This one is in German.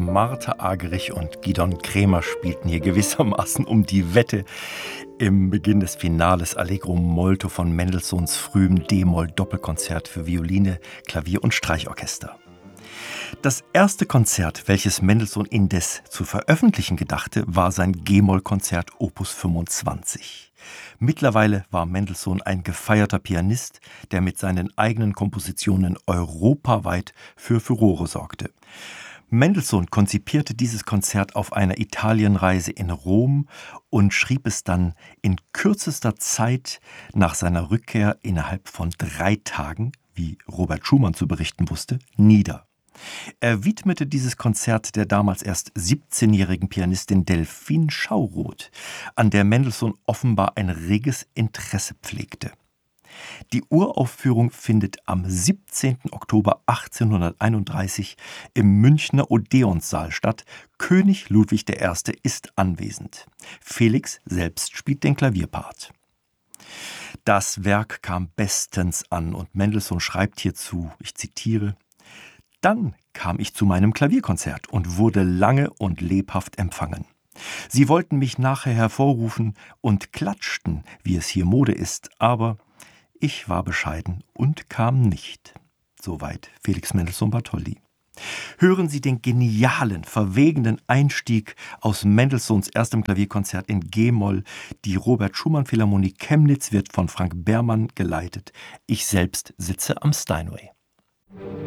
Martha Argerich und Gidon Kremer spielten hier gewissermaßen um die Wette im Beginn des Finales Allegro molto von Mendelssohns frühem D-Moll-Doppelkonzert für Violine, Klavier und Streichorchester. Das erste Konzert, welches Mendelssohn indes zu veröffentlichen gedachte, war sein G-Moll-Konzert Opus 25. Mittlerweile war Mendelssohn ein gefeierter Pianist, der mit seinen eigenen Kompositionen europaweit für Furore sorgte. Mendelssohn konzipierte dieses Konzert auf einer Italienreise in Rom und schrieb es dann in kürzester Zeit nach seiner Rückkehr innerhalb von 3 Tagen, wie Robert Schumann zu berichten wusste, nieder. Er widmete dieses Konzert der damals erst 17-jährigen Pianistin Delphine Schauroth, an der Mendelssohn offenbar ein reges Interesse pflegte. Die Uraufführung findet am 17. Oktober 1831 im Münchner Odeonssaal statt. König Ludwig I. ist anwesend. Felix selbst spielt den Klavierpart. Das Werk kam bestens an und Mendelssohn schreibt hierzu, ich zitiere: Dann kam ich zu meinem Klavierkonzert und wurde lange und lebhaft empfangen. Sie wollten mich nachher hervorrufen und klatschten, wie es hier Mode ist, aber ich war bescheiden und kam nicht. Soweit Felix Mendelssohn Bartholdy. Hören Sie den genialen, verwegenen Einstieg aus Mendelssohns erstem Klavierkonzert in G-Moll. Die Robert Schumann Philharmonie Chemnitz wird von Frank Bermann geleitet. Ich selbst sitze am Steinway.